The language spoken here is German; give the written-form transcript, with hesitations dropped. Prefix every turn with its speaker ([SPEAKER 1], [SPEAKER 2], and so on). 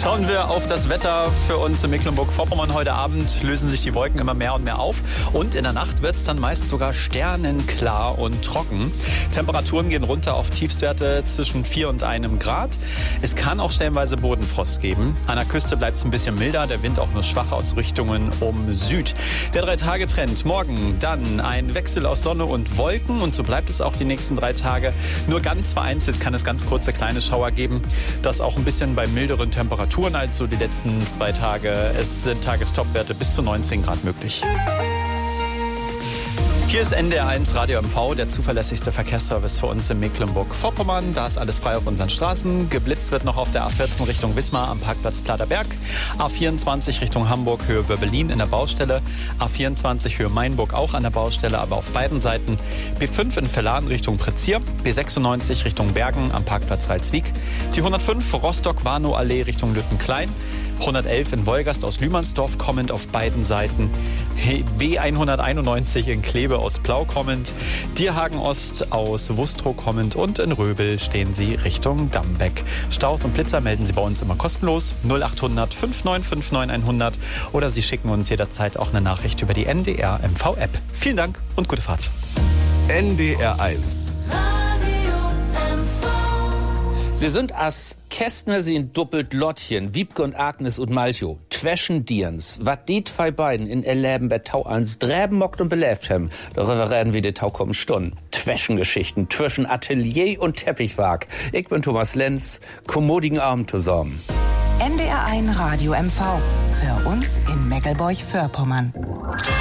[SPEAKER 1] Schauen wir auf das Wetter für uns in Mecklenburg-Vorpommern. Heute Abend lösen sich die Wolken immer mehr und mehr auf. Und in der Nacht wird es dann meist sogar sternenklar und trocken. Temperaturen gehen runter auf Tiefstwerte zwischen 4 und 1 Grad. Es kann auch stellenweise Bodenfrost geben. An der Küste bleibt es ein bisschen milder, der Wind auch nur schwach aus Richtungen um Süd. Der 3-Tage-Trend. Morgen dann ein Wechsel aus Sonne und Wolken. Und so bleibt es auch die nächsten 3 Tage. Nur ganz vereinzelt kann es ganz kurze kleine Schauer geben. Das auch ein bisschen bei milderen Temperaturen als so die letzten 2 Tage. Es sind Tagestopwerte bis zu 19 Grad möglich. Hier ist NDR1 Radio MV, der zuverlässigste Verkehrsservice für uns in Mecklenburg-Vorpommern. Da ist alles frei auf unseren Straßen. Geblitzt wird noch auf der A14 Richtung Wismar am Parkplatz Platerberg. A24 Richtung Hamburg, Höhe Wöbbelin in der Baustelle. A24 Höhe Mainburg auch an der Baustelle, aber auf beiden Seiten. B5 in Verlan Richtung Prezier. B96 Richtung Bergen am Parkplatz Ralswiek. Die 105 Rostock-Warnow-Allee Richtung Lüttenklein. 111 in Wolgast aus Lühmannsdorf kommend auf beiden Seiten. B191 in Kleve aus Plau kommend. Dierhagen Ost aus Wustrow kommend und in Röbel stehen Sie Richtung Dambeck. Staus und Blitzer melden Sie bei uns immer kostenlos 0800 5959 100 oder Sie schicken uns jederzeit auch eine Nachricht über die NDR MV App. Vielen Dank und gute Fahrt.
[SPEAKER 2] NDR1
[SPEAKER 3] Sie sind as Kästner sind doppelt Lottchen, Wiebke und Agnes und Malcho. Twäschen Dierens, wat die zwei beiden in Erleben bei Tau ans Dräben mockt und belebt haben. Darüber reden wir die Tau kommen Stunden. Twäschengeschichten zwischen Atelier und Teppichwag. Ich bin Thomas Lenz, kommodigen Abend zusammen.
[SPEAKER 4] NDR1 Radio MV. Für uns in Mecklenburg-Vorpommern.